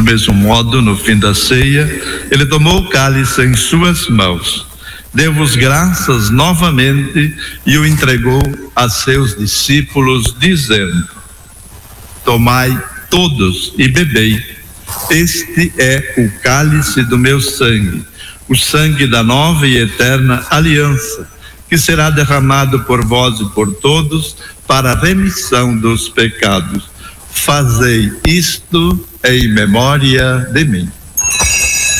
Do mesmo modo, no fim da ceia, ele tomou o cálice em suas mãos, deu-vos graças novamente e o entregou a seus discípulos, dizendo: tomai todos e bebei, este é o cálice do meu sangue, o sangue da nova e eterna aliança, que será derramado por vós e por todos para a remissão dos pecados. Fazei isto em memória de mim.